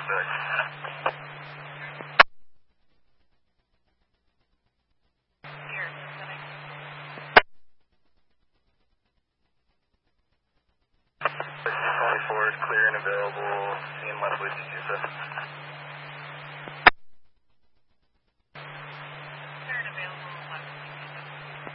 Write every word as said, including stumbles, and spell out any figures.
six. twenty-four is clear and available. Seeing Leslie Tusa.